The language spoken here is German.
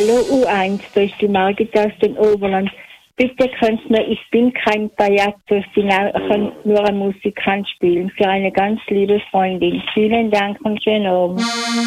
Hallo U1, da ist die Margit aus dem Oberland. Bitte könnt mir, ich bin kein Payaso, ich kann nur eine Musikant spielen. Für eine ganz liebe Freundin. Vielen Dank und schönen Abend.